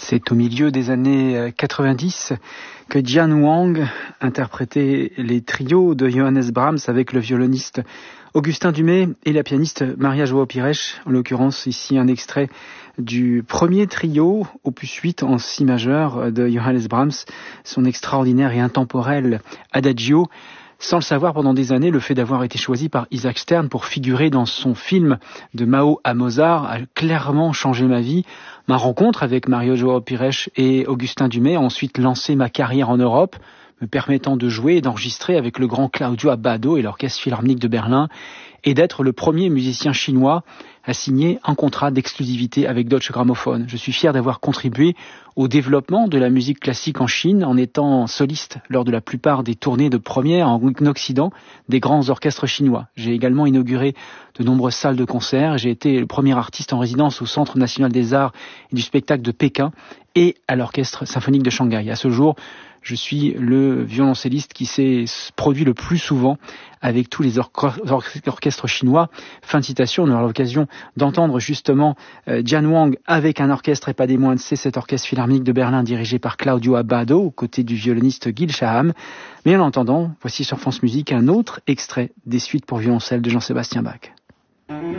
C'est au milieu des années 90 que Dian Wang interprétait les trios de Johannes Brahms avec le violoniste Augustin Dumay et la pianiste Maria João Pires. En l'occurrence, ici un extrait du premier trio, opus 8 en si majeur de Johannes Brahms, son extraordinaire et intemporel Adagio. Sans le savoir, pendant des années, le fait d'avoir été choisi par Isaac Stern pour figurer dans son film de Mao à Mozart a clairement changé ma vie. Ma rencontre avec Maria João Pires et Augustin Dumay a ensuite lancé ma carrière en Europe, me permettant de jouer et d'enregistrer avec le grand Claudio Abbado et l'Orchestre Philharmonique de Berlin, et d'être le premier musicien chinois à signer un contrat d'exclusivité avec Deutsche Grammophon. Je suis fier d'avoir contribué au développement de la musique classique en Chine en étant soliste lors de la plupart des tournées de première en Occident des grands orchestres chinois. J'ai également inauguré de nombreuses salles de concert. J'ai été le premier artiste en résidence au Centre national des arts et du spectacle de Pékin et à l'Orchestre symphonique de Shanghai. À ce jour, je suis le violoncelliste qui s'est produit le plus souvent avec tous les orchestres chinois. Fin de citation. On aura l'occasion d'entendre justement Dian Wang avec un orchestre et pas des moindres, c'est cet orchestre philharmonique de Berlin dirigé par Claudio Abbado aux côtés du violoniste Gil Shaham. Mais en attendant, voici sur France Musique un autre extrait des suites pour violoncelle de Jean-Sébastien Bach.